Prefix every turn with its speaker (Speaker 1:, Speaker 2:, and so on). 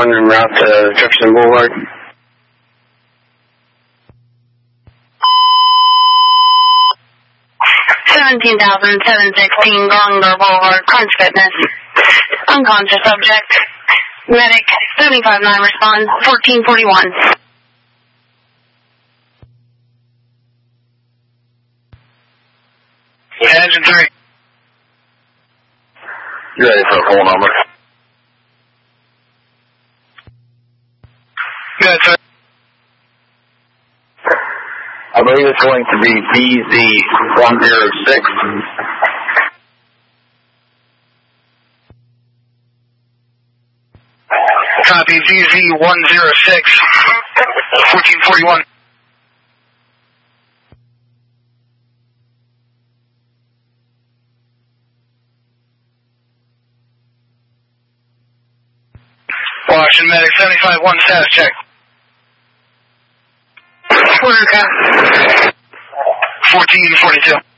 Speaker 1: 1 en route to Jefferson Boulevard. $17,716 Gongdor Boulevard, Crunch Fitness. Unconscious subject. Medic 75-9 respond 1441.
Speaker 2: Engine 3.
Speaker 3: You ready for a full number?
Speaker 2: Good, sir.
Speaker 3: I believe it's going to be BZ-106.
Speaker 2: Copy, BZ-106, 1441. Washington Medic 75-1 status check.
Speaker 1: Order,
Speaker 2: 1442.